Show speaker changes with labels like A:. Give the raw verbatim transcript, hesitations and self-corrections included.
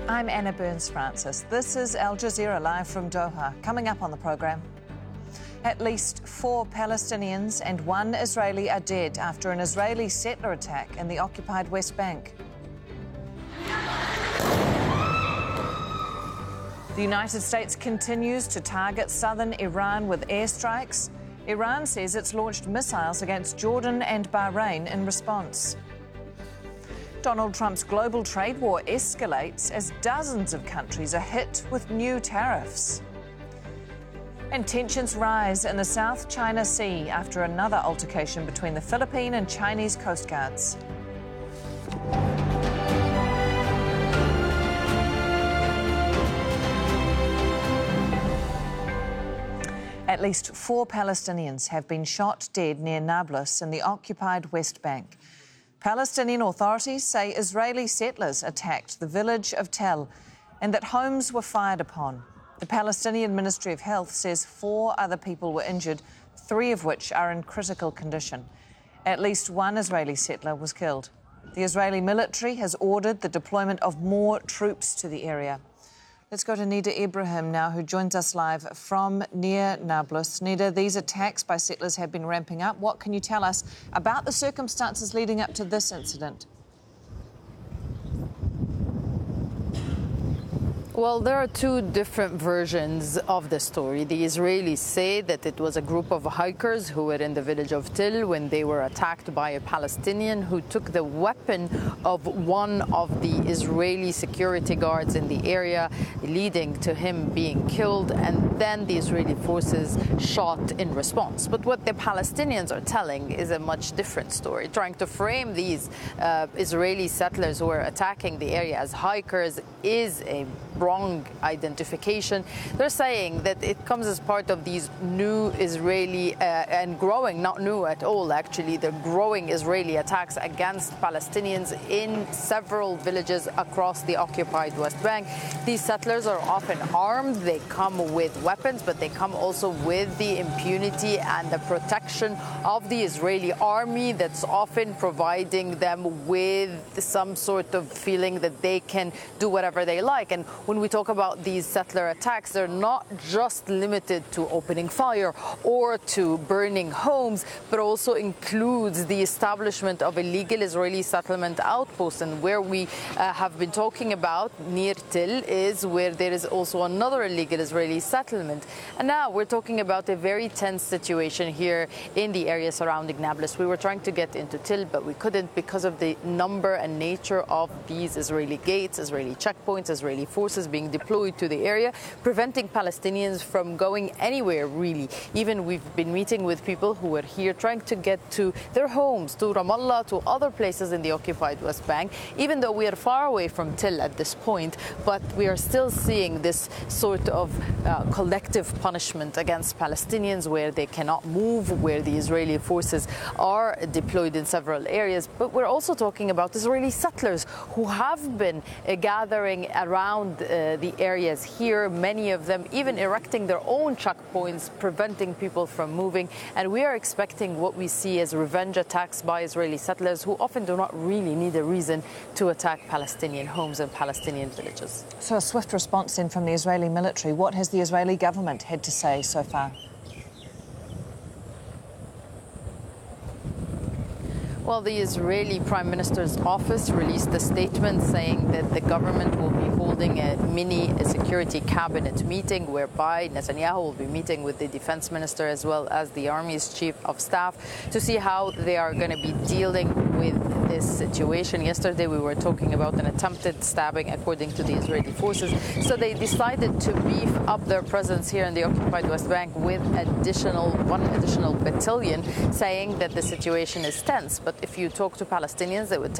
A: I'm Anna Burns-Francis. This is Al Jazeera live from Doha. Coming up on the programme, at least four Palestinians and one Israeli are dead after an Israeli settler attack in the occupied West Bank. The United States continues to target southern Iran with airstrikes. Iran says it's launched missiles against Jordan and Bahrain in response. Donald Trump's global trade war escalates as dozens of countries are hit with new tariffs. And tensions rise in the South China Sea after another altercation between the Philippine and Chinese Coast Guards. At least four Palestinians have been shot dead near Nablus in the occupied West Bank. Palestinian authorities say Israeli settlers attacked the village of Tel and that homes were fired upon. The Palestinian Ministry of Health says four other people were injured, three of which are in critical condition. At least one Israeli settler was killed. The Israeli military has ordered the deployment of more troops to the area. Let's go to Nida Ibrahim now, who joins us live from near Nablus. Nida, these attacks by settlers have been ramping up. What can you tell us about the circumstances leading up to this incident?
B: Well, there are two different versions of the story. The Israelis say that it was a group of hikers who were in the village of Til when they were attacked by a Palestinian who took the weapon of one of the Israeli security guards in the area, leading to him being killed, and then the Israeli forces shot in response. But what the Palestinians are telling is a much different story, trying to frame these uh, Israeli settlers who are attacking the area as hikers is a wrong identification. They're saying that it comes as part of these new Israeli uh, and growing, not new at all actually, the growing Israeli attacks against Palestinians in several villages across the occupied West Bank. These settlers are often armed, they come with weapons, but they come also with the impunity and the protection of the Israeli army that's often providing them with some sort of feeling that they can do whatever they like. And when we talk about these settler attacks, they're not just limited to opening fire or to burning homes, but also includes the establishment of illegal Israeli settlement outposts. And where we uh, have been talking about, near Til, is where there is also another illegal Israeli settlement. And now we're talking about a very tense situation here in the area surrounding Nablus. We were trying to get into Til, but we couldn't because of the number and nature of these Israeli gates, Israeli checkpoints, Israeli forces being deployed to the area, preventing Palestinians from going anywhere, really. Even we've been meeting with people who are here trying to get to their homes, to Ramallah, to other places in the occupied West Bank, even though we are far away from Til at this point, but we are still seeing this sort of uh, collective punishment against Palestinians where they cannot move, where the Israeli forces are deployed in several areas. But we're also talking about Israeli settlers who have been uh, gathering around Uh, the areas here, many of them even erecting their own checkpoints, preventing people from moving. And we are expecting what we see as revenge attacks by Israeli settlers who often do not really need a reason to attack Palestinian homes and Palestinian villages.
A: So a swift response then from the Israeli military. What has the Israeli government had to say so far?
B: Well, the Israeli Prime Minister's office released a statement saying that the government will be holding a mini security cabinet meeting whereby Netanyahu will be meeting with the defense minister as well as the army's chief of staff to see how they are going to be dealing with this situation. Yesterday we were talking about an attempted stabbing according to the Israeli forces. So they decided to beef up their presence here in the occupied West Bank with additional one additional battalion, saying that the situation is tense. But if you talk to Palestinians, they would tell